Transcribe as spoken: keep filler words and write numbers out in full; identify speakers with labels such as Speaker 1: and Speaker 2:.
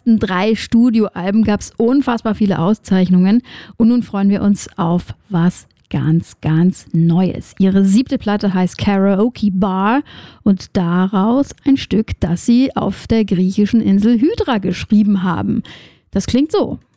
Speaker 1: letzten drei Studioalben gab es unfassbar viele Auszeichnungen. Und nun freuen wir uns auf was ganz, ganz Neues. Ihre siebte Platte heißt Karaoke Bar und daraus ein Stück, das sie auf der griechischen Insel Hydra geschrieben haben. Das klingt so.